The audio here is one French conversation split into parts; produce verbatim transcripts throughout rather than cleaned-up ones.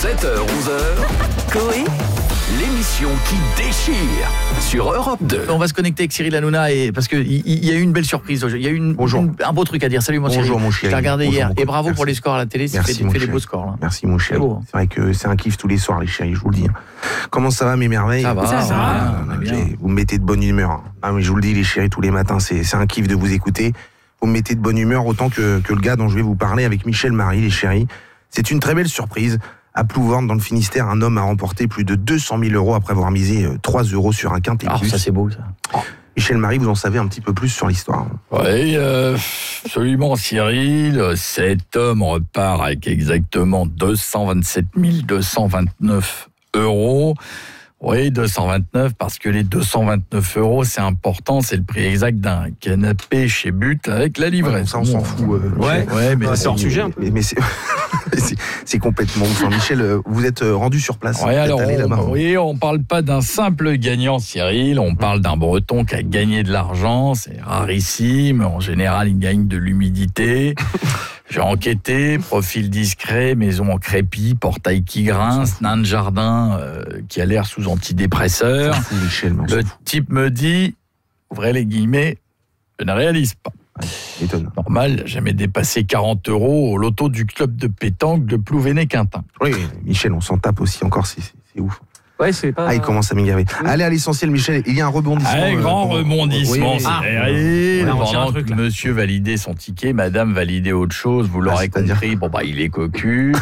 sept heures onze heures, Coé, l'émission qui déchire sur Europe deux. On va se connecter avec Cyril Hanouna et parce que il y, y a eu une belle surprise. Il y a eu une, une, un beau truc à dire. Salut mon Cyril. Bonjour mon chéri. Je t'ai regardé Bonjour, hier et bravo Merci. pour les scores à la télé. Tu fais, fais des beaux scores là. Merci mon chéri. C'est, c'est vrai que c'est un kiff tous les soirs les chéris, je vous le dis. Comment ça va mes merveilles? Ça va. Ça, ça va. va. Bien. Vous me mettez de bonne humeur. Ah mais je vous le dis les chéris tous les matins, c'est, c'est un kiff de vous écouter. Vous me mettez de bonne humeur autant que, que le gars dont je vais vous parler avec Michel Marie les chéris. C'est une très belle surprise. À Plouvorne, dans le Finistère, un homme a remporté plus de deux cent mille euros après avoir misé trois euros sur un quintet Ah, plus. ça c'est beau ça. Oh. Michel Marie, vous en savez un petit peu plus sur l'histoire. Oui, euh, absolument Cyril. Cet homme repart avec exactement deux cent vingt-sept mille deux cent vingt-neuf euros. Oui, deux cent vingt-neuf, parce que les deux cent vingt-neuf euros, c'est important, c'est le prix exact d'un canapé chez But avec la livraison. Ouais, ça, on s'en fout. Euh, ouais, ouais, mais ouais, c'est hors sujet. Mais, mais c'est, c'est, c'est complètement ouf. Michel, vous êtes rendu sur place. Ouais, alors, allé on, là-bas. oui, on parle pas d'un simple gagnant, Cyril. On parle d'un Breton qui a gagné de l'argent. C'est rarissime. En général, il gagne de l'humidité. J'ai enquêté, profil discret, maison en crépi, portail qui grince, nain de jardin euh, qui a l'air sous antidépresseur. Michel, le type me dit, ouvrez les guillemets, je ne réalise pas. Ouais, étonnant. Normal, jamais dépassé quarante euros au loto du club de pétanque de Plouvéné-Quintin. Oui, Michel, on s'en tape aussi encore, c'est, c'est, c'est ouf. Ouais, c'est pas... Ah, il commence à m'égarer. Mmh. Allez à l'essentiel, Michel, il y a un rebondissement. Un euh, grand euh, rebondissement, oui, c'est oui. ah, pendant que monsieur validait son ticket, madame validait autre chose, vous l'aurez ah, compris, bon bah il est cocu.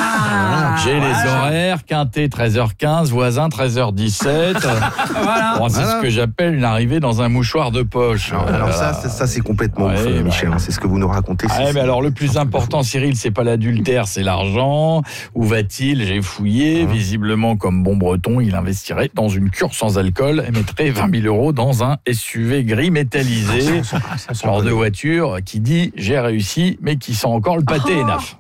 Ah, j'ai les horaires, quintet treize heures quinze, voisin treize heures dix-sept. Voilà. Bon, c'est voilà. Ce que j'appelle une arrivée dans un mouchoir de poche. Alors, alors ça, ça, ça, c'est complètement ouais, ouf, bah, Michel, bah, c'est ce que vous nous racontez. Ah, c'est, mais alors le plus important, Cyril, c'est pas l'adultère, c'est l'argent. Où va-t-il? J'ai fouillé, mmh. visiblement comme bon breton, il investirait dans une cure sans alcool et mettrait vingt mille euros dans un S U V gris métallisé, genre de voiture qui dit j'ai réussi, mais qui sent encore le pâté oh. Naf.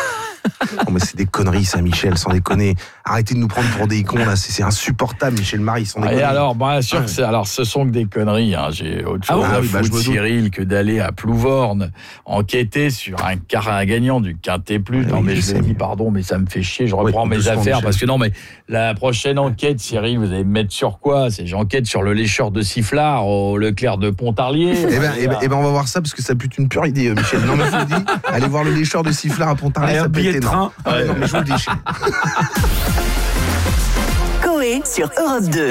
Non mais c'est des conneries ça Michel, sans déconner. Arrêtez de nous prendre pour des cons là, c'est, c'est insupportable Michel Marie, sans déconner. Et alors, bien sûr ah, que c'est, alors ce sont que des conneries, hein. J'ai autre chose ah, à oui, foutre, bah, Cyril, que d'aller à Plouvorne enquêter sur un carré gagnant du Quintet Plus. Ah, non oui, mais je, je dis pardon, mais ça me fait chier, je reprends oui, mes affaires Michel. Parce que non mais la prochaine enquête, Cyril, vous allez me mettre sur quoi? C'est j'enquête sur le lécheur de sifflard au Leclerc de Pontarlier. Eh ben, eh ben, eh ben on va voir ça parce que ça pue une pure idée Michel. Non mais je vous dis, allez voir le lécheur de sifflard à Pontarlier, ça peut être énorme. Ouais, non, mais je vous le dis. Coé sur Europe deux.